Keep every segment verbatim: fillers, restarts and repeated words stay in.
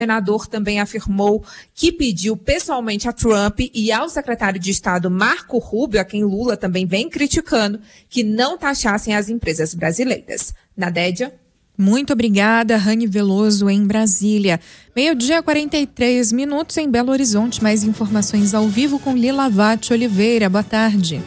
senador também afirmou que pediu pessoalmente a Trump e ao secretário de Estado Marco Rubio, a quem Lula também vem criticando, que não taxassem as empresas brasileiras. Nadédia? Muito obrigada, Rani Veloso, em Brasília. Meio-dia, quarenta e três minutos em Belo Horizonte. Mais informações ao vivo com Lila Vatti Oliveira. Boa tarde.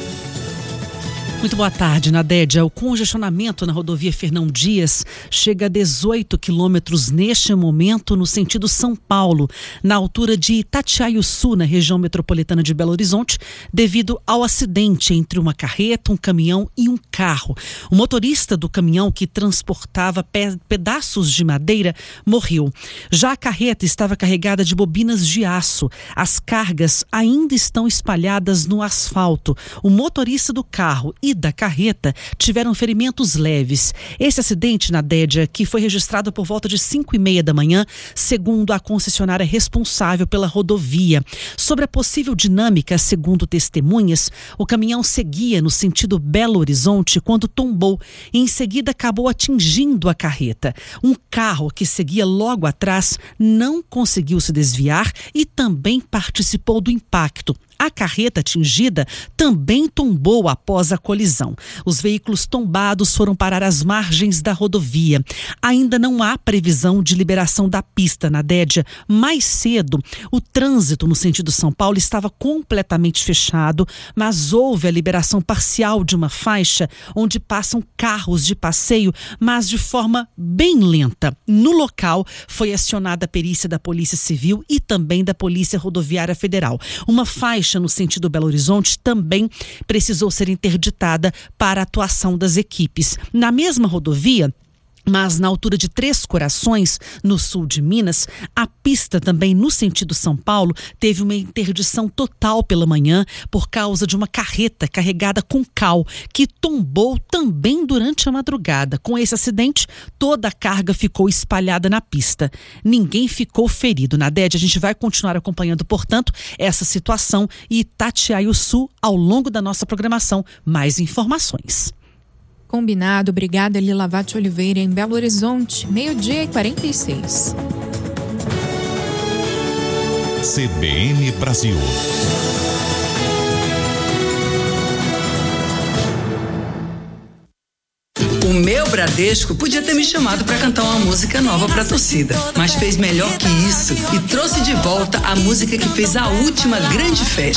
Muito boa tarde, Nadédia. O congestionamento na rodovia Fernão Dias chega a dezoito quilômetros neste momento no sentido São Paulo, na altura de Itatiaiuçu, na região metropolitana de Belo Horizonte, devido ao acidente entre uma carreta, um caminhão e um carro. O motorista do caminhão, que transportava pe- pedaços de madeira, morreu. Já a carreta estava carregada de bobinas de aço. As cargas ainda estão espalhadas no asfalto. O motorista do carro e da carreta tiveram ferimentos leves. Esse acidente, Nadédia, que foi registrado por volta de cinco e meia da manhã, segundo a concessionária responsável pela rodovia. Sobre a possível dinâmica, segundo testemunhas, o caminhão seguia no sentido Belo Horizonte quando tombou e em seguida acabou atingindo a carreta. Um carro que seguia logo atrás não conseguiu se desviar e também participou do impacto. A carreta atingida também tombou após a colisão. Os veículos tombados foram parar às margens da rodovia. Ainda não há previsão de liberação da pista, Nadédia. Mais cedo, o trânsito no sentido São Paulo estava completamente fechado, mas houve a liberação parcial de uma faixa onde passam carros de passeio, mas de forma bem lenta. No local, foi acionada a perícia da Polícia Civil e também da Polícia Rodoviária Federal. Uma faixa no sentido Belo Horizonte também precisou ser interditada para a atuação das equipes. Na mesma rodovia, mas na altura de Três Corações, no sul de Minas, a pista também no sentido São Paulo teve uma interdição total pela manhã por causa de uma carreta carregada com cal que tombou também durante a madrugada. Com esse acidente, toda a carga ficou espalhada na pista. Ninguém ficou ferido. Nadédia, a gente vai continuar acompanhando, portanto, essa situação e Itatiaiuçu ao longo da nossa programação. Mais informações. Combinado. Obrigada, Lila Vatti Oliveira, em Belo Horizonte. Meio-dia e quarenta e seis. C B N Brasil. O meu Bradesco podia ter me chamado para cantar uma música nova para a torcida, mas fez melhor que isso e trouxe de volta a música que fez a última grande festa.